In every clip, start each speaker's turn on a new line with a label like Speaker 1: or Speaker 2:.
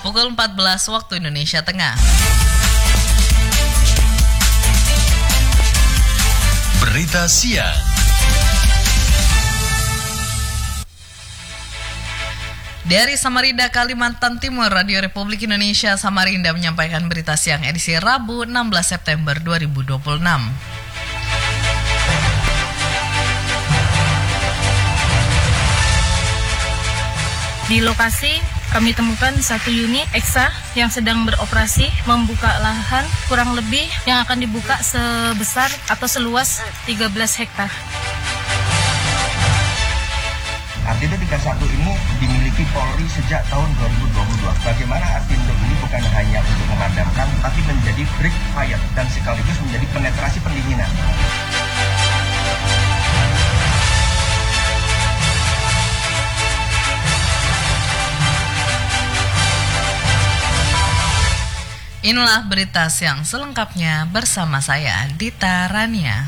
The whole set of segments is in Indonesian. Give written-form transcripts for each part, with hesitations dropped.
Speaker 1: pukul 14 waktu Indonesia Tengah.
Speaker 2: Berita siang.
Speaker 1: Dari Samarinda, Kalimantan Timur, Radio Republik Indonesia Samarinda menyampaikan berita siang edisi Rabu 16 September 2026.
Speaker 3: Di lokasi kami temukan satu unit EXA yang sedang beroperasi membuka lahan kurang lebih yang akan dibuka sebesar atau seluas 13 hektar.
Speaker 4: Artindo 31 ini dimiliki Polri sejak tahun 2022. Bagaimana Artindo ini bukan hanya untuk memadamkan, tapi menjadi break fire dan sekaligus menjadi penetrasi pendinginan.
Speaker 1: Inilah berita siang selengkapnya bersama saya, Dita Rania.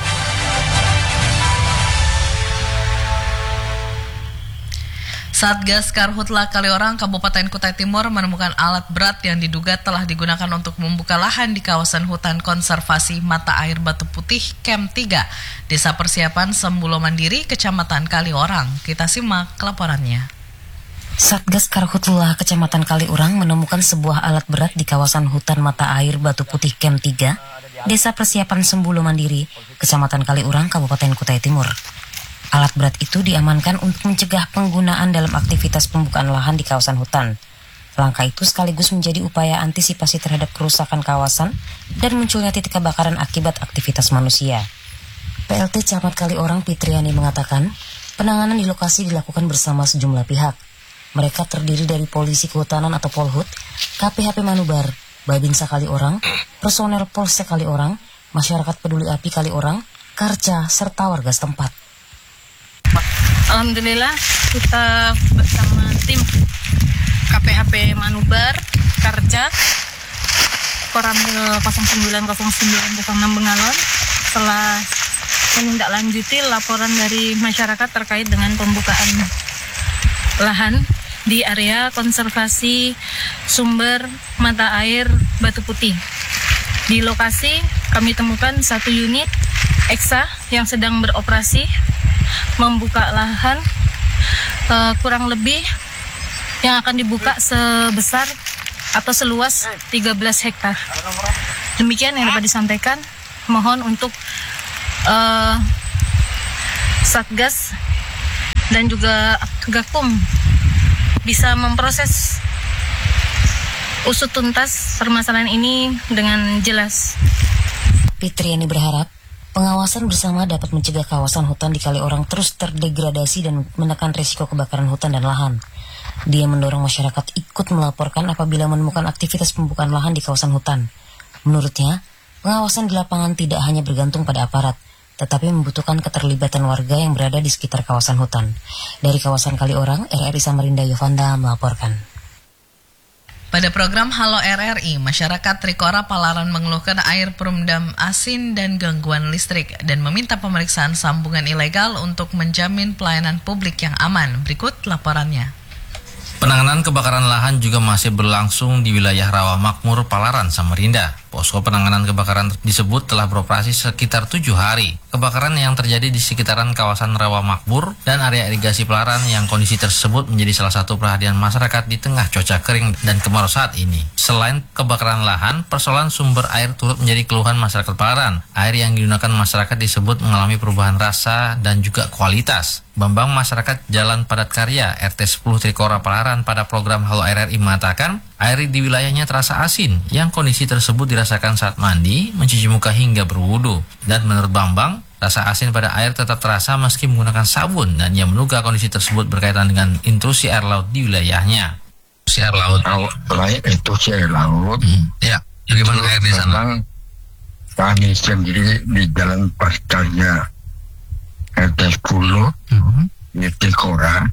Speaker 1: Satgas Karhutla Kaliorang, Kabupaten Kutai Timur menemukan alat berat yang diduga telah digunakan untuk membuka lahan di kawasan hutan konservasi Mata Air Batu Putih Camp 3, Desa Persiapan Sembulo Mandiri, Kecamatan Kaliorang. Kita simak laporannya.
Speaker 5: Satgas Karhutla Kecamatan Kaliurang menemukan sebuah alat berat di kawasan hutan Mata Air Batu Putih Camp 3, Desa Persiapan Sembulo Mandiri, Kecamatan Kaliurang, Kabupaten Kutai Timur. Alat berat itu diamankan untuk mencegah penggunaan dalam aktivitas pembukaan lahan di kawasan hutan. Langkah itu sekaligus menjadi upaya antisipasi terhadap kerusakan kawasan dan munculnya titik kebakaran akibat aktivitas manusia. PLT Camat Kaliorang Fitriani mengatakan, penanganan di lokasi dilakukan bersama sejumlah pihak. Mereka terdiri dari polisi kehutanan atau Polhut, KPHP Manubar, Babinsa Kaliorang, personel Polsek Kaliorang, masyarakat peduli api Kaliorang, Karca, serta warga setempat.
Speaker 3: Alhamdulillah kita bersama tim KPHP Manubar, Karca, Koramil 090906 Bengalon telah menindaklanjuti laporan dari masyarakat terkait dengan pembukaan lahan di area konservasi sumber mata air Batu Putih. Di lokasi kami temukan satu unit EXA yang sedang beroperasi membuka lahan kurang lebih yang akan dibuka sebesar atau seluas 13 hektar. Demikian yang dapat disampaikan. Mohon untuk Satgas dan juga Gakum bisa memproses usut tuntas permasalahan ini dengan jelas.
Speaker 5: Fitriani berharap pengawasan bersama dapat mencegah kawasan hutan di Kaliorang terus terdegradasi dan menekan risiko kebakaran hutan dan lahan. Dia mendorong masyarakat ikut melaporkan apabila menemukan aktivitas pembukaan lahan di kawasan hutan. Menurutnya, pengawasan di lapangan tidak hanya bergantung pada aparat, tetapi membutuhkan keterlibatan warga yang berada di sekitar kawasan hutan. Dari kawasan Kaliorang, RRI Samarinda Yovanda melaporkan.
Speaker 1: Pada program Halo RRI, masyarakat Trikora Palaran mengeluhkan air perumdam asin dan gangguan listrik dan meminta pemeriksaan sambungan ilegal untuk menjamin pelayanan publik yang aman. Berikut laporannya.
Speaker 6: Penanganan kebakaran lahan juga masih berlangsung di wilayah Rawa Makmur, Palaran, Samarinda. Posko penanganan kebakaran disebut telah beroperasi sekitar 7 hari. Kebakaran yang terjadi di sekitaran kawasan Rawa Makmur dan area irigasi Palaran yang kondisi tersebut menjadi salah satu perhatian masyarakat di tengah cuaca kering dan kemarau saat ini. Selain kebakaran lahan, persoalan sumber air turut menjadi keluhan masyarakat Palaran. Air yang digunakan masyarakat disebut mengalami perubahan rasa dan juga kualitas. Bambang Masyarakat Jalan Padat Karya RT 10 Trikora Palaran pada program Halo RRI mengatakan, air di wilayahnya terasa asin yang kondisi tersebut dirasakan saat mandi, mencuci muka hingga berwudu. Dan menurut Bambang, rasa asin pada air tetap terasa meski menggunakan sabun dan ia menduga kondisi tersebut berkaitan dengan intrusi air laut di wilayahnya.
Speaker 7: Intrusi air laut. Intrusi air laut.
Speaker 6: Ya, bagaimana air di sana?
Speaker 7: Kami sendiri di Jalan Pastarnya RT 10 di Trikora.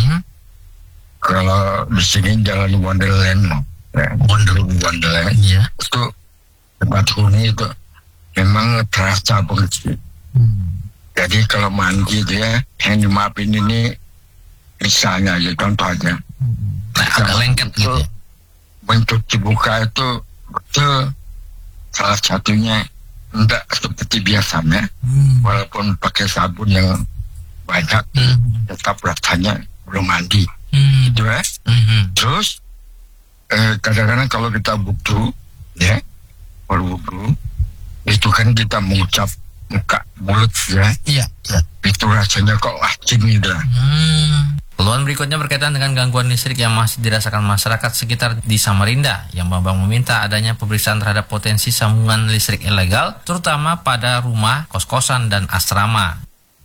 Speaker 7: Kalau di sini Jalan Wonderland, Wonderland,
Speaker 6: ya.
Speaker 7: Itu tempat huni itu memang terasa bersih. Jadi kalau mandi itu ya, yang dimaafin ini misalnya aja, contoh aja.
Speaker 6: Agak lengket gitu.
Speaker 7: untuk dibuka itu betul salah satunya tidak seperti biasanya, walaupun pakai sabun yang banyak, tetap rasanya belum mandi, gitu ya. Terus kadang-kadang kalau kita wudu, ya, baru wudu, itu kan kita mengucap mulut, ya, itu rasanya kok asing gitu.
Speaker 6: Keluhan berikutnya berkaitan dengan gangguan listrik yang masih dirasakan masyarakat sekitar di Samarinda, yang Bambang meminta adanya pemeriksaan terhadap potensi sambungan listrik ilegal, terutama pada rumah, kos-kosan, dan asrama.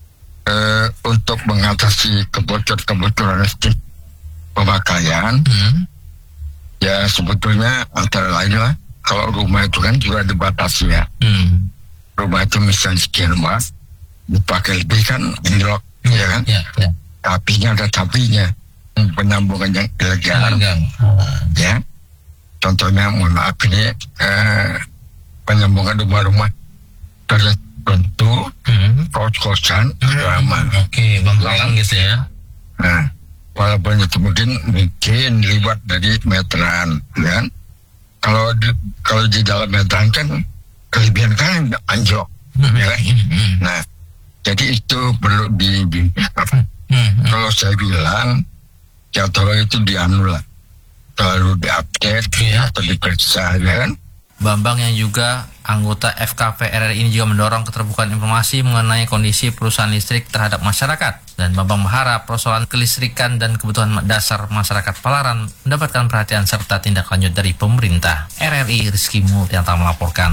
Speaker 7: Untuk mengatasi kebocoran listrik pemakaian, ya sebetulnya antara lain lah, kalau rumah itu kan juga dibatasi ya. Rumah itu misalnya sekian rumah, dipakai lebih kan endlok, ya kan? Tapinya ada tapinya, penyambungan yang ilegal. Ya, contohnya mohon maaf ini penyambungan rumah-rumah tertentu, kos-kosan, asrama.
Speaker 6: Bang gitu ya.
Speaker 7: Nah, walaupun itu mungkin libat dari meteran, kan? Kalau di dalam meteran kan kelebihan kan anjlok, ya kan? Nah, jadi itu perlu kalau saya bilang, ya tolong itu dianul lah, terlalu diupdate atau diperiksa, ya kan?
Speaker 6: Bambang yang juga anggota FKP RRI ini juga mendorong keterbukaan informasi mengenai kondisi perusahaan listrik terhadap masyarakat. Dan Bambang berharap persoalan kelistrikan dan kebutuhan dasar masyarakat Palaran mendapatkan perhatian serta tindak lanjut dari pemerintah. RRI Rizky Multianta melaporkan.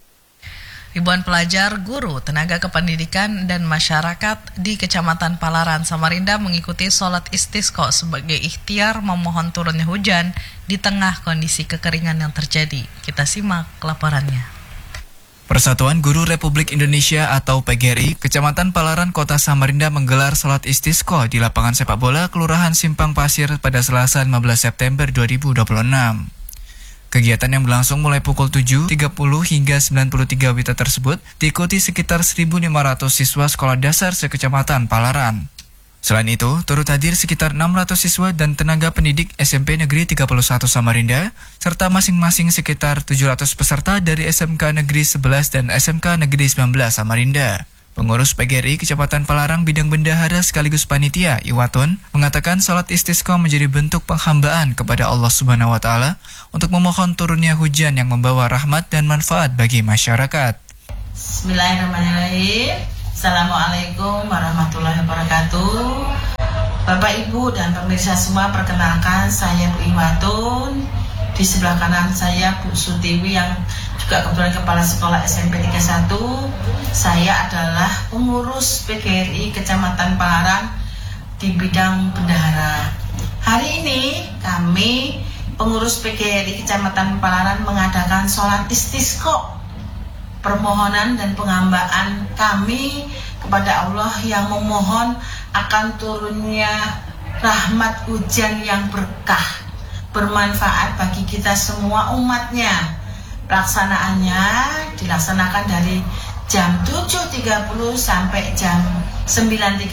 Speaker 1: Ribuan pelajar, guru, tenaga kependidikan, dan masyarakat di Kecamatan Palaran, Samarinda mengikuti sholat istisqa sebagai ikhtiar memohon turunnya hujan di tengah kondisi kekeringan yang terjadi. Kita simak laporannya.
Speaker 8: Persatuan Guru Republik Indonesia atau PGRI, Kecamatan Palaran, Kota Samarinda menggelar sholat istisqa di lapangan sepak bola Kelurahan Simpang Pasir pada Selasa 15 September 2026. Kegiatan yang berlangsung mulai pukul 7.30 hingga 93 WITA tersebut diikuti sekitar 1.500 siswa sekolah dasar sekecamatan Palaran. Selain itu, turut hadir sekitar 600 siswa dan tenaga pendidik SMP Negeri 31 Samarinda, serta masing-masing sekitar 700 peserta dari SMK Negeri 11 dan SMK Negeri 19 Samarinda. Pengurus PGRI Kecamatan Palaran Bidang Bendahara sekaligus Panitia, Iwaton, mengatakan sholat istisqa menjadi bentuk penghambaan kepada Allah Subhanahu wa Ta'ala untuk memohon turunnya hujan yang membawa rahmat dan manfaat bagi masyarakat.
Speaker 9: Bismillahirrahmanirrahim. Assalamualaikum warahmatullahi wabarakatuh. Bapak, Ibu, dan pemirsa semua, perkenalkan saya Bu Iwaton. Di sebelah kanan saya Bu Sutiwi yang juga kebetulan Kepala Sekolah SMP 31. Saya adalah pengurus PGRI Kecamatan Palaran di bidang bendahara. Hari ini kami pengurus PGRI Kecamatan Palaran mengadakan sholat istisqa, permohonan dan penghambaan kami kepada Allah yang memohon akan turunnya rahmat hujan yang berkah, bermanfaat bagi kita semua umatnya. Pelaksanaannya dilaksanakan dari jam 7.30 sampai jam 9.30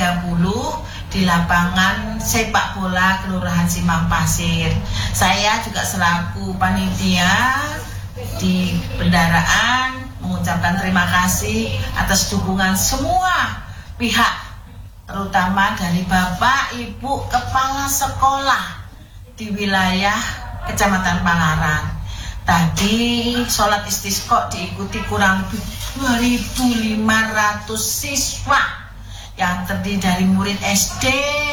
Speaker 9: di lapangan sepak bola Kelurahan Simpang Pasir. Saya juga selaku panitia di bendaraan mengucapkan terima kasih atas dukungan semua pihak, terutama dari Bapak, Ibu, Kepala Sekolah di wilayah Kecamatan Palaran. Tadi sholat istisqa diikuti kurang lebih 2.500 siswa yang terdiri dari murid SD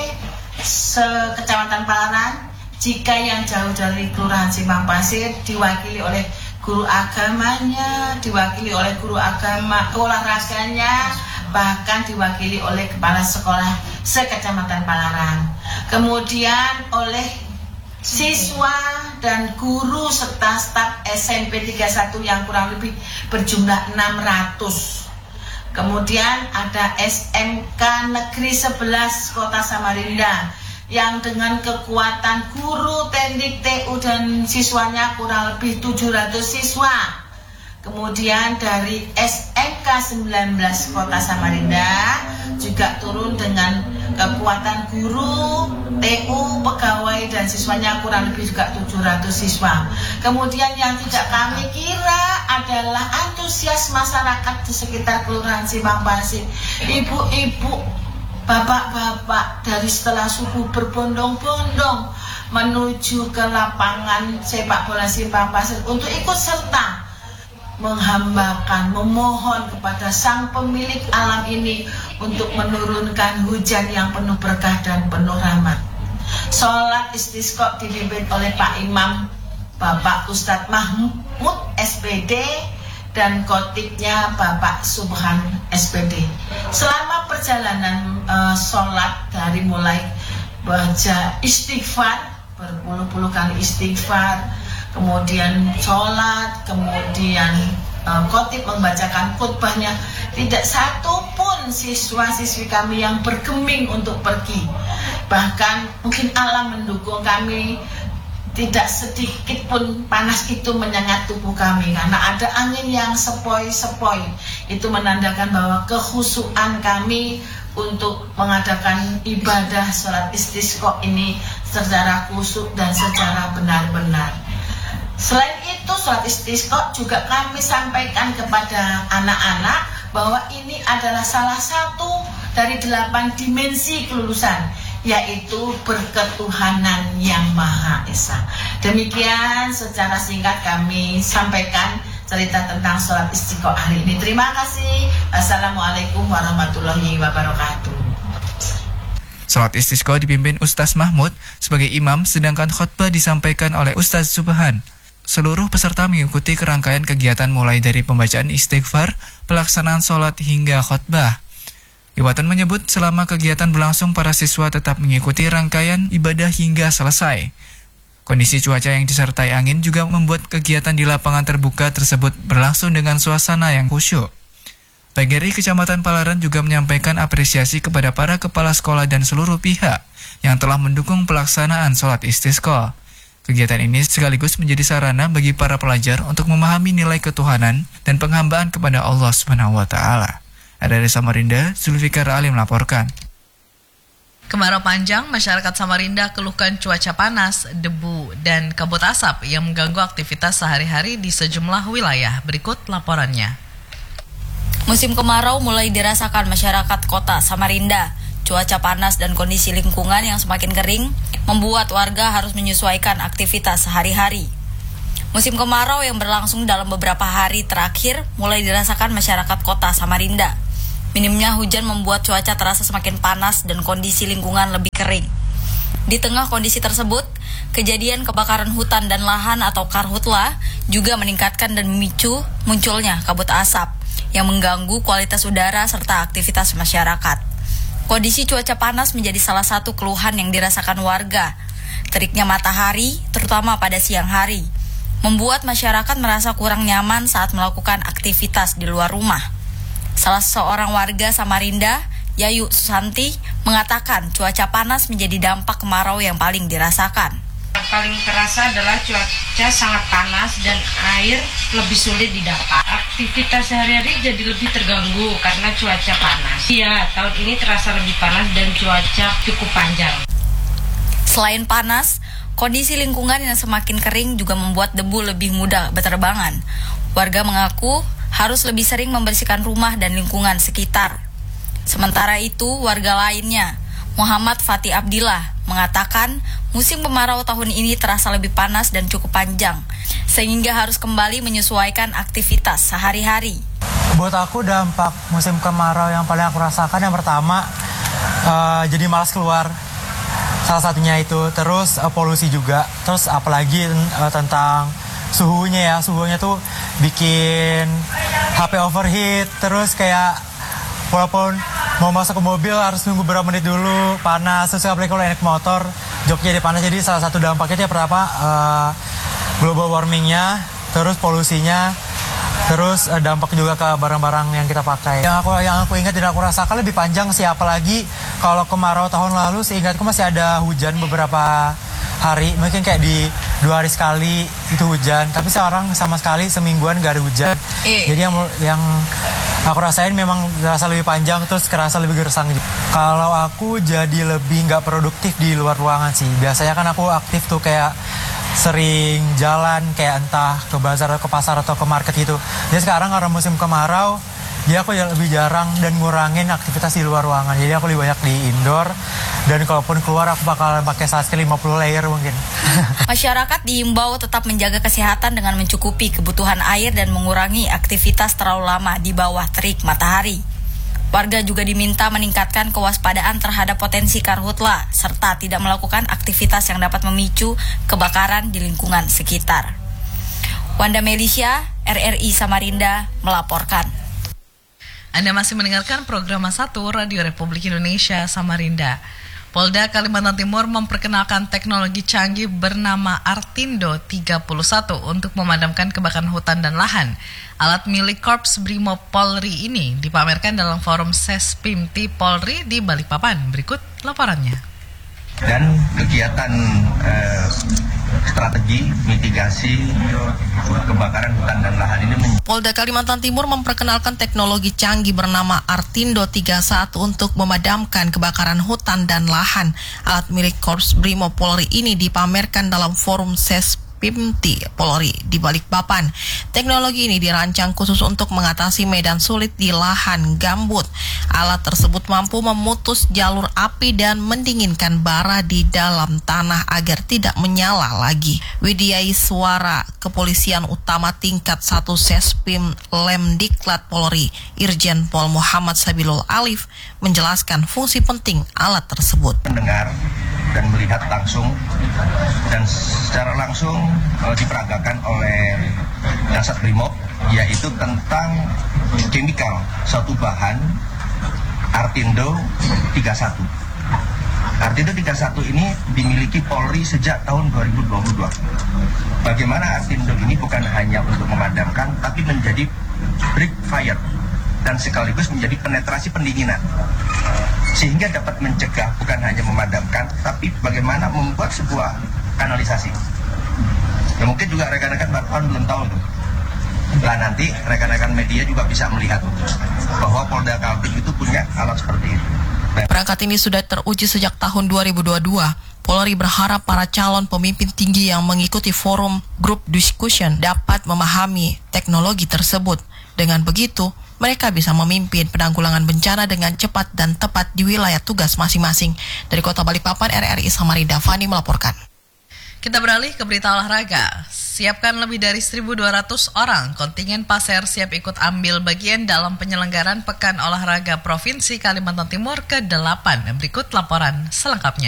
Speaker 9: se-Kecamatan Palaran. Jika yang jauh dari Kelurahan Simpang Pasir diwakili oleh guru agamanya, diwakili oleh guru agama olahraganya, bahkan diwakili oleh Kepala Sekolah se-Kecamatan Palaran. Kemudian oleh siswa dan guru serta staf SMP 31 yang kurang lebih berjumlah 600. Kemudian ada SMK Negeri 11 Kota Samarinda yang dengan kekuatan guru, teknik, TU dan siswanya kurang lebih 700 siswa. Kemudian dari SMK 19 Kota Samarinda juga turun dengan kekuatan guru, TU, pegawai dan siswanya kurang lebih juga 700 siswa. Kemudian yang tidak kami kira adalah antusias masyarakat di sekitar Kelurahan Simpang Pasir. Ibu-ibu, bapak-bapak dari setelah subuh berbondong-bondong menuju ke lapangan sepak bola Simpang Pasir untuk ikut serta menghambakan, memohon kepada sang pemilik alam ini untuk menurunkan hujan yang penuh berkah dan penuh rahmat. Sholat istisqa dipimpin oleh Pak Imam Bapak Ustadz Mahmud SPD dan khotibnya Bapak Subhan SPD. Selama perjalanan sholat dari mulai baca istighfar, berpuluh-puluh kali istighfar, kemudian sholat, kemudian khotib membacakan khutbahnya, tidak satu pun siswa-siswi kami yang bergeming untuk pergi. Bahkan mungkin alam mendukung kami, tidak sedikit pun panas itu menyengat tubuh kami karena ada angin yang sepoi-sepoi. Itu menandakan bahwa kekhusyuan kami untuk mengadakan ibadah sholat istisqa ini secara khusyuk dan secara benar-benar. Selain itu, sholat istisqa juga kami sampaikan kepada anak-anak bahwa ini adalah salah satu dari 8 dimensi kelulusan, yaitu berketuhanan yang Maha Esa. Demikian secara singkat kami sampaikan cerita tentang sholat istisqa hari ini. Terima kasih. Assalamualaikum warahmatullahi wabarakatuh.
Speaker 8: Sholat istisqa dipimpin Ustaz Mahmud sebagai imam, sedangkan khutbah disampaikan oleh Ustaz Subhan. Seluruh peserta mengikuti kerangkaian kegiatan mulai dari pembacaan istighfar, pelaksanaan sholat hingga khutbah. Iwatan menyebut selama kegiatan berlangsung para siswa tetap mengikuti rangkaian ibadah hingga selesai. Kondisi cuaca yang disertai angin juga membuat kegiatan di lapangan terbuka tersebut berlangsung dengan suasana yang khusyuk. PGRI Kecamatan Palaran juga menyampaikan apresiasi kepada para kepala sekolah dan seluruh pihak yang telah mendukung pelaksanaan sholat istisqa. Kegiatan ini sekaligus menjadi sarana bagi para pelajar untuk memahami nilai ketuhanan dan penghambaan kepada Allah SWT. Dari Samarinda, Zulfikar Ali melaporkan.
Speaker 1: Kemarau panjang, masyarakat Samarinda keluhkan cuaca panas, debu, dan kabut asap yang mengganggu aktivitas sehari-hari di sejumlah wilayah. Berikut laporannya.
Speaker 10: Musim kemarau mulai dirasakan masyarakat kota Samarinda. Cuaca panas dan kondisi lingkungan yang semakin kering membuat warga harus menyesuaikan aktivitas sehari-hari. Musim kemarau yang berlangsung dalam beberapa hari terakhir mulai dirasakan masyarakat kota Samarinda. Minimnya hujan membuat cuaca terasa semakin panas dan kondisi lingkungan lebih kering. Di tengah kondisi tersebut, kejadian kebakaran hutan dan lahan atau karhutla juga meningkatkan dan memicu munculnya kabut asap yang mengganggu kualitas udara serta aktivitas masyarakat. Kondisi cuaca panas menjadi salah satu keluhan yang dirasakan warga. Teriknya matahari, terutama pada siang hari, membuat masyarakat merasa kurang nyaman saat melakukan aktivitas di luar rumah. Salah seorang warga Samarinda, Yayu Susanti, mengatakan cuaca panas menjadi dampak kemarau yang paling dirasakan.
Speaker 11: Paling terasa adalah cuaca sangat panas dan air lebih sulit didapat. Aktivitas sehari-hari jadi lebih terganggu karena cuaca panas. Iya, tahun ini terasa lebih panas dan cuaca cukup panjang.
Speaker 10: Selain panas, kondisi lingkungan yang semakin kering juga membuat debu lebih mudah berterbangan. Warga mengaku harus lebih sering membersihkan rumah dan lingkungan sekitar. Sementara itu, warga lainnya, Muhammad Fatih Abdillah, mengatakan musim kemarau tahun ini terasa lebih panas dan cukup panjang, sehingga harus kembali menyesuaikan aktivitas sehari-hari.
Speaker 12: Buat aku dampak musim kemarau yang paling aku rasakan yang pertama, jadi malas keluar. Salah satunya itu, terus polusi juga, terus apalagi tentang suhunya tuh bikin HP overheat, terus kayak walaupun mau masuk ke mobil harus nunggu beberapa menit dulu, panas, terus apalagi kalau naik motor, joknya jadi panas. Jadi salah satu dampaknya itu pertama global warmingnya, terus polusinya, terus dampak juga ke barang-barang yang kita pakai. Yang aku ingat dan aku rasakan lebih panjang sih, apalagi kalau kemarau tahun lalu seingatku masih ada hujan beberapa hari, mungkin kayak di 2 hari sekali itu hujan, tapi sekarang sama sekali semingguan gak ada hujan. Jadi yang aku rasain memang terasa lebih panjang, terus kerasa lebih gersang. Kalau aku jadi lebih nggak produktif di luar ruangan sih. Biasanya kan aku aktif tuh kayak sering jalan, kayak entah ke bazar, ke pasar atau ke market gitu. Jadi sekarang karena musim kemarau, jadi aku lebih jarang dan ngurangin aktivitas di luar ruangan. Jadi aku lebih banyak di indoor. Dan kalaupun keluar aku bakal pakai sunscreen 50 layer mungkin.
Speaker 10: Masyarakat diimbau tetap menjaga kesehatan dengan mencukupi kebutuhan air dan mengurangi aktivitas terlalu lama di bawah terik matahari. Warga juga diminta meningkatkan kewaspadaan terhadap potensi karhutla serta tidak melakukan aktivitas yang dapat memicu kebakaran di lingkungan sekitar. Wanda Melisha, RRI Samarinda melaporkan.
Speaker 1: Anda masih mendengarkan program 1 Radio Republik Indonesia Samarinda. Polda Kalimantan Timur memperkenalkan teknologi canggih bernama Artindo 31 untuk memadamkan kebakaran hutan dan lahan. Alat milik Korps Brimob Polri ini dipamerkan dalam forum Sespimti Polri di Balikpapan. Berikut laporannya.
Speaker 4: Dan kegiatan strategi mitigasi kebakaran hutan dan lahan ini
Speaker 13: Polda Kalimantan Timur memperkenalkan teknologi canggih bernama Artindo 31 untuk memadamkan kebakaran hutan dan lahan. Alat milik Korps Brimob Polri ini dipamerkan dalam forum Sespimti Polri di Balikpapan. Teknologi ini dirancang khusus untuk mengatasi medan sulit di lahan gambut. Alat tersebut mampu memutus jalur api dan mendinginkan bara di dalam tanah agar tidak menyala lagi. Widyai Suara Kepolisian Utama Tingkat 1 Sespim Lemdiklat Polri, Irjen Pol Muhammad Sabilul Alif, menjelaskan fungsi penting alat tersebut.
Speaker 4: Mendengar dan melihat langsung dan secara langsung diperagakan oleh Dasat Brimob, yaitu tentang kimikal suatu bahan Artindo 31. Artindo 31 ini dimiliki Polri sejak tahun 2022. Bagaimana Artindo ini bukan hanya untuk memadamkan, tapi menjadi break fire dan sekaligus menjadi penetrasi pendinginan. Sehingga dapat mencegah bukan hanya memadamkan, tapi bagaimana membuat sebuah kanalisasi. Ya mungkin juga rekan-rekan wartawan belum tahu tuh. Lah nanti rekan-rekan media juga bisa melihat bahwa Polda Kaltim itu punya alat seperti itu.
Speaker 13: Perangkat ini sudah teruji sejak tahun 2022. Polri berharap para calon pemimpin tinggi yang mengikuti forum group discussion dapat memahami teknologi tersebut. Dengan begitu, mereka bisa memimpin penanggulangan bencana dengan cepat dan tepat di wilayah tugas masing-masing. Dari Kota Balikpapan, RRI Samarinda, Fani melaporkan.
Speaker 1: Kita beralih ke berita olahraga. Siapkan lebih dari 1.200 orang. Kontingen Pasir siap ikut ambil bagian dalam penyelenggaraan Pekan Olahraga Provinsi Kalimantan Timur ke-8. Berikut laporan selengkapnya.